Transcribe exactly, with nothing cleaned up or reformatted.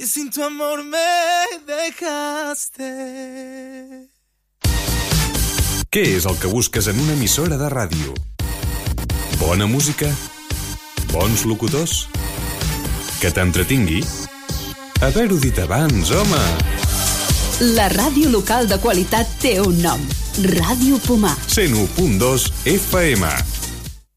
y sin tu amor me dejaste. Què és el que busques en una emissora de ràdio? Bona música? Bons locutors? Que t'entretingui? Haver-ho dit abans, home! La ràdio local de qualitat té un nom. Ràdio Pomar. cent u punt dos F M.